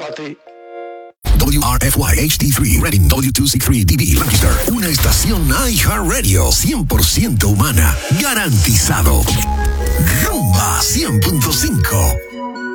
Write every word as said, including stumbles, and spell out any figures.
Party. W R F Y H D tres Reading W dos sesenta y tres D B Lancaster. Una estación iHeartRadio cien por ciento humana. Garantizado. Rumba cien punto cinco.